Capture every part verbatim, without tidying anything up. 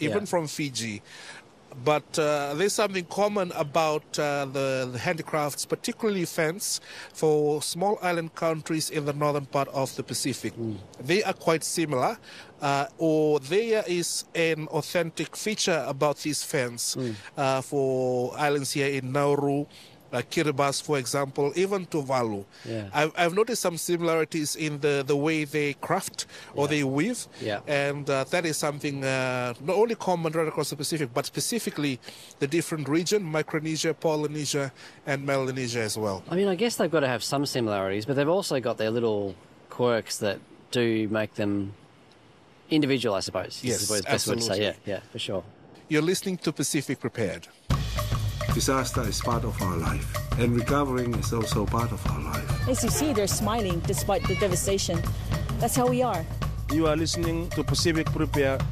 even yeah. from Fiji. But uh, there's something common about uh, the, the handicrafts, particularly fans, for small island countries in the northern part of the Pacific. Mm. They are quite similar, uh, or there is an authentic feature about these fans mm. uh, for islands here in Nauru, Uh, Kiribati, for example, even Tuvalu. Yeah. I've, I've noticed some similarities in the, the way they craft or yeah. they weave. Yeah. And uh, that is something uh, not only common right across the Pacific, but specifically the different region, Micronesia, Polynesia, and Melanesia as well. I mean, I guess they've got to have some similarities, but they've also got their little quirks that do make them individual, I suppose. Yes, is the best way to say. Yeah, yeah, for sure. You're listening to Pacific Prepared. Disaster is part of our life, and recovering is also part of our life. As you see, they're smiling despite the devastation. That's how we are. You are listening to Pacific Prepared.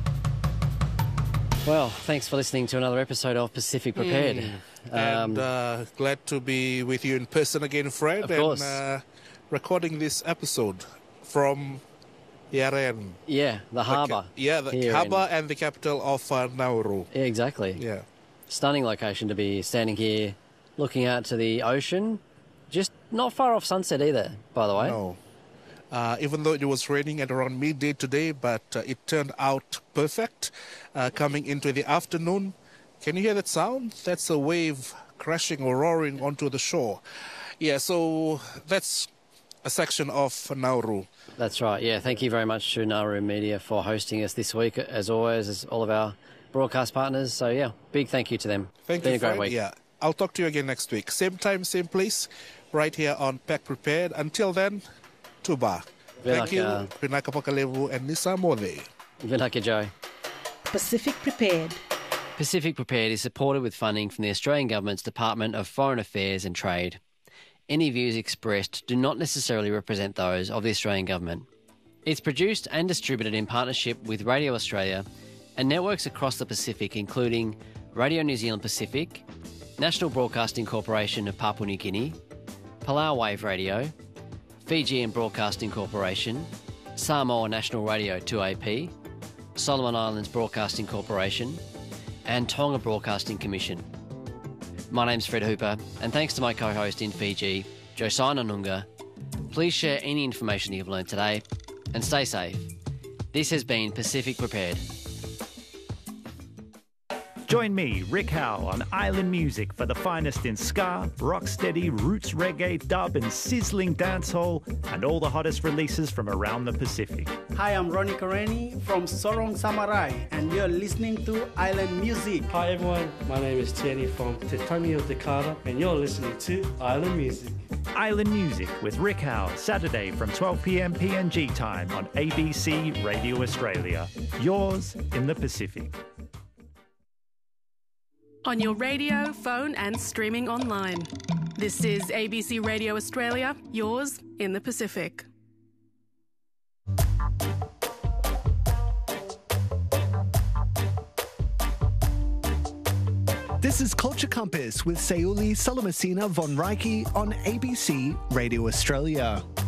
Well, thanks for listening to another episode of Pacific Prepared. Mm. Um, and uh, glad to be with you in person again, Fred. Of course. And uh, recording this episode from Yaren. Yeah, the harbour. The, yeah, the harbour in... and the capital of uh, Nauru. Yeah, exactly. Yeah. Stunning location to be standing here looking out to the ocean. Just not far off sunset either, by the way. No. Uh, even though it was raining at around midday today, but uh, it turned out perfect uh, coming into the afternoon. Can you hear that sound? That's a wave crashing or roaring onto the shore. Yeah, so that's a section of Nauru. That's right, yeah. Thank you very much to Nauru Media for hosting us this week, as always, as all of our broadcast partners. So, yeah, big thank you to them. Thank it's been you, a great Fred. week. Yeah, I'll talk to you again next week. Same time, same place, right here on Pack Prepared. Until then, Tuba. Thank you. Vinaka Pakalevu and Nisa Mode. Vinaka Joe. Pacific Prepared. Pacific Prepared is supported with funding from the Australian Government's Department of Foreign Affairs and Trade. Any views expressed do not necessarily represent those of the Australian Government. It's produced and distributed in partnership with Radio Australia and networks across the Pacific, including Radio New Zealand Pacific, National Broadcasting Corporation of Papua New Guinea, Palau Wave Radio, Fijian Broadcasting Corporation, Samoa National Radio two A P, Solomon Islands Broadcasting Corporation, and Tonga Broadcasting Commission. My name's Fred Hooper, and thanks to my co-host in Fiji, Josiah Nanunga. Please share any information you've learned today, and stay safe. This has been Pacific Prepared. Join me, Rick Howe, on Island Music for the finest in ska, rocksteady, roots reggae, dub and sizzling dancehall, and all the hottest releases from around the Pacific. Hi, I'm Ronnie Kareni from Sorong Samarai, and you're listening to Island Music. Hi everyone, my name is Tierney from Te Taimi o Te Kara, and you're listening to Island Music. Island Music with Rick Howe, Saturday from twelve p m P N G time on A B C Radio Australia. Yours in the Pacific. On your radio, phone and streaming online. This is A B C Radio Australia, yours in the Pacific. This is Culture Compass with Sayuli Solomasina von Reiki on A B C Radio Australia.